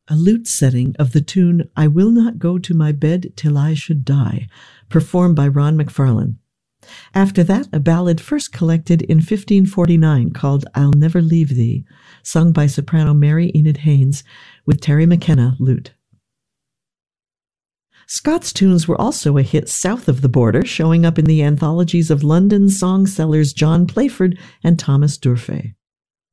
a lute setting of the tune "I Will Not Go to My Bed Till I Should Die," performed by Ron McFarlane. After that, a ballad first collected in 1549 called "I'll Never Leave Thee," sung by soprano Mary Enid Haynes with Terry McKenna, lute. Scott's tunes were also a hit south of the border, showing up in the anthologies of London song sellers John Playford and Thomas Durfee.